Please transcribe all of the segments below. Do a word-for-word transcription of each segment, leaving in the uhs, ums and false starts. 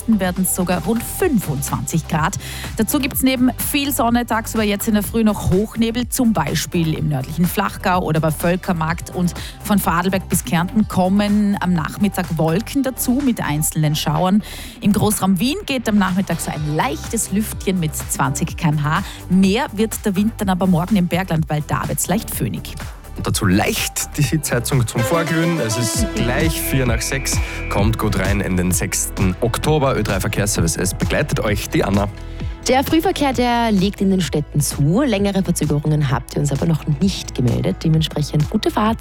Osten werden es sogar rund fünfundzwanzig Grad. Dazu gibt es neben viel Sonne tagsüber jetzt in der Früh noch Hochnebel, zum Beispiel im nördlichen Flachgau oder bei Völkermarkt. Und von Vorarlberg bis Kärnten kommen am Nachmittag Wolken dazu mit einzelnen Schauern. Im Großraum Wien geht am Nachmittag so ein leichtes Lüftchen mit zwanzig Kilometer pro Stunde. Mehr wird der Wind dann aber morgen im Bergland, weil da wird es leicht föhnig. Und dazu leicht die Sitzheizung zum Vorglühen. Es ist gleich vier nach sechs. Kommt gut rein in den sechsten Oktober. Ö drei Verkehrsservice, es begleitet euch die Anna. Der Frühverkehr, der legt in den Städten zu. Längere Verzögerungen habt ihr uns aber noch nicht gemeldet. Dementsprechend gute Fahrt.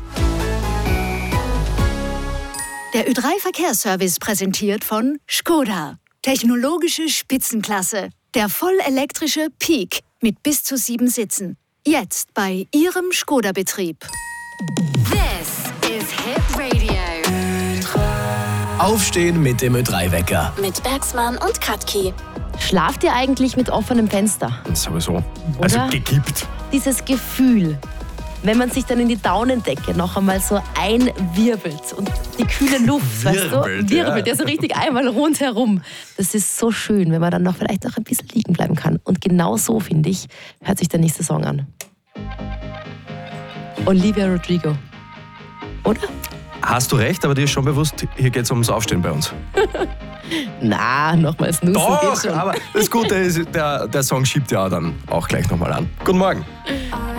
Der Ö drei Verkehrsservice präsentiert von Skoda. Technologische Spitzenklasse. Der vollelektrische Peak mit bis zu sieben Sitzen. Jetzt bei Ihrem Skoda-Betrieb. This is Hit Radio. Aufstehen mit dem Ö drei Wecker. Mit Bergsmann und Katki. Schlaft ihr eigentlich mit offenem Fenster? Sowieso. Also Oder? gekippt. Dieses Gefühl, wenn man sich dann in die Daunendecke noch einmal so einwirbelt und die kühle Luft, weißt du, Wirbelt, wirbelt ja. ja so richtig einmal rundherum. Das ist so schön, wenn man dann noch vielleicht auch ein bisschen liegen bleiben kann. Und genau so, finde ich, hört sich der nächste Song an. Olivia Rodrigo. Oder? Hast du recht, aber dir ist schon bewusst, hier geht es ums Aufstehen bei uns. Na, nochmal snoozen geht Doch, schon. aber das Gute ist, der, der Song schiebt ja dann auch gleich nochmal an. Guten Morgen.